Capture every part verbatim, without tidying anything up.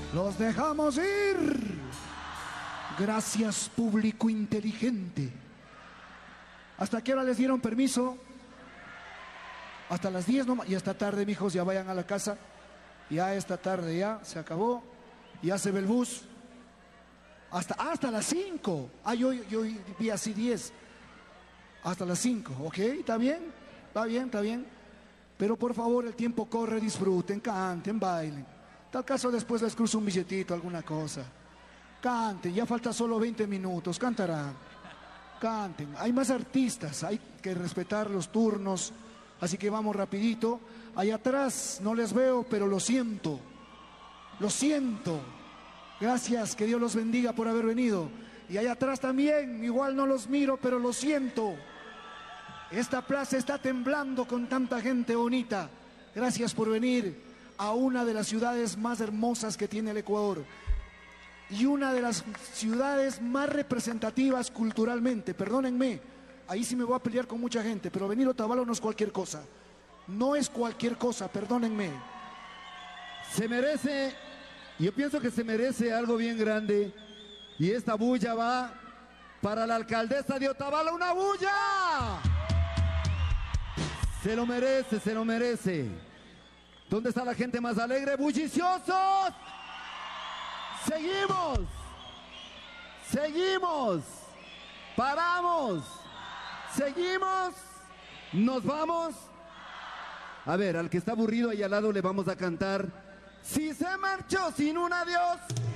Los dejamos ir. Gracias, público inteligente. ¿Hasta qué hora les dieron permiso? Hasta las diez nomás. Y esta tarde, mijos, ya vayan a la casa. Ya esta tarde ya se acabó. Ya se ve el bus. Hasta, hasta las cinco. Ah, yo, yo vi así diez. Hasta las cinco, ¿ok? ¿Está bien? ¿Está bien? ¿Está bien? Pero por favor, el tiempo corre, disfruten, canten, bailen. Tal caso después les cruzo un billetito, alguna cosa. Canten, ya falta solo veinte minutos, cantarán. Canten, hay más artistas, hay que respetar los turnos. Así que vamos rapidito. Allá atrás no les veo, pero lo siento. Lo siento. Gracias, que Dios los bendiga por haber venido. Y allá atrás también, igual no los miro, pero lo siento. Esta plaza está temblando con tanta gente bonita. Gracias por venir a una de las ciudades más hermosas que tiene el Ecuador. Y una de las ciudades más representativas culturalmente. Perdónenme, ahí sí me voy a pelear con mucha gente, pero venir a Otavalo no es cualquier cosa. No es cualquier cosa, perdónenme. Se merece, yo pienso que se merece algo bien grande. Y esta bulla va para la alcaldesa de Otavalo. ¡Una bulla! Se lo merece, se lo merece. ¿Dónde está la gente más alegre? ¡Bulliciosos! Seguimos. Seguimos. Paramos. Seguimos. Nos vamos. A ver, al que está aburrido ahí al lado le vamos a cantar. Si se marchó sin un adiós.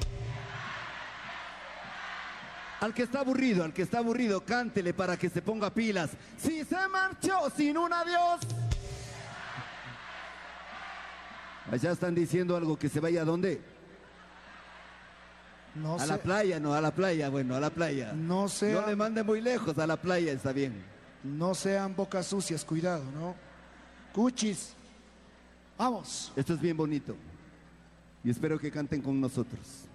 Al que está aburrido, al que está aburrido, cántele para que se ponga pilas. Si se marchó sin un adiós. Allá están diciendo algo, que se vaya a dónde. No a sé. la playa, no, a la playa, bueno, a la playa. No sean, no le mande muy lejos, a la playa está bien. No sean bocas sucias, cuidado, ¿no? Cuchis. Vamos. Esto es bien bonito. Y espero que canten con nosotros.